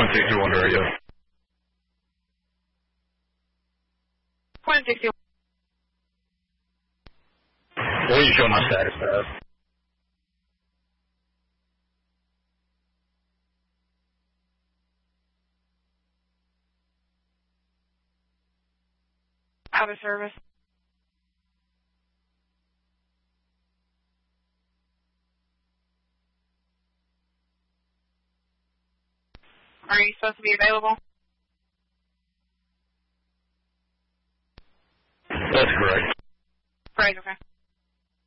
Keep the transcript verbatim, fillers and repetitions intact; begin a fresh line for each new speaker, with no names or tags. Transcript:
one sixty-one radio.
one sixty-one.
What do you show my status as?
Out of service. Are you supposed to be available?
That's correct.
Right, okay.